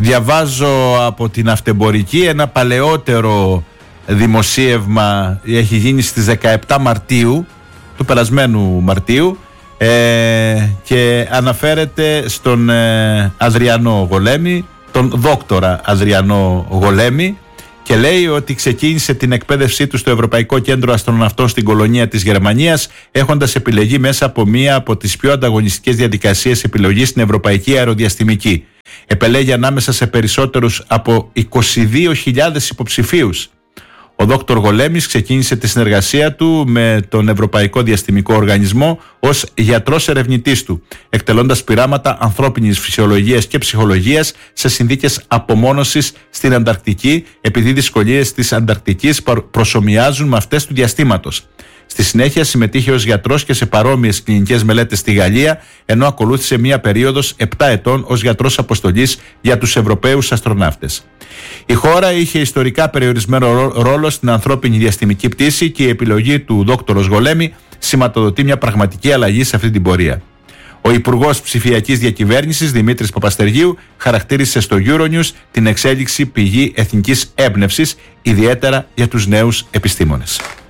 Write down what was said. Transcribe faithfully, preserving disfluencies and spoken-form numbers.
διαβάζω από την Αυτεμπορική ένα παλαιότερο δημοσίευμα, έχει γίνει στις δεκαεπτά Μαρτίου, του περασμένου Μαρτίου, ε, και αναφέρεται στον ε, Αδριανό Γολέμη, τον δόκτορα Αδριανό Γολέμη, και λέει ότι ξεκίνησε την εκπαίδευσή του στο Ευρωπαϊκό Κέντρο Αστροναυτών στην κολονία της Γερμανίας, έχοντας επιλεγεί μέσα από μία από τις πιο ανταγωνιστικές διαδικασίες επιλογής στην Ευρωπαϊκή Αεροδιαστημική. Επελέγει ανάμεσα σε περισσότερους από είκοσι δύο χιλιάδες υποψηφίους. Ο δόκτωρ Γολέμης ξεκίνησε τη συνεργασία του με τον Ευρωπαϊκό Διαστημικό Οργανισμό ως γιατρός ερευνητής του, εκτελώντας πειράματα ανθρώπινης φυσιολογίας και ψυχολογίας σε συνθήκες απομόνωσης στην Ανταρκτική, επειδή οι δυσκολίες της Ανταρκτικής προσομοιάζουν με αυτές του διαστήματος. Στη συνέχεια συμμετείχε ως γιατρός και σε παρόμοιες κλινικές μελέτες στη Γαλλία, ενώ ακολούθησε μία περίοδος επτά ετών ως γιατρός αποστολής για τους Ευρωπαίους αστροναύτες. Η χώρα είχε ιστορικά περιορισμένο ρόλο στην ανθρώπινη διαστημική πτήση και η επιλογή του δόκτωρος Γολέμη σηματοδοτεί μια πραγματική αλλαγή σε αυτή την πορεία. Ο Υπουργός Ψηφιακής Διακυβέρνησης Δημήτρης Παπαστεργίου χαρακτήρισε στο Euronews την εξέλιξη πηγή εθνικής έμπνευσης, ιδιαίτερα για τους νέους επιστήμονες.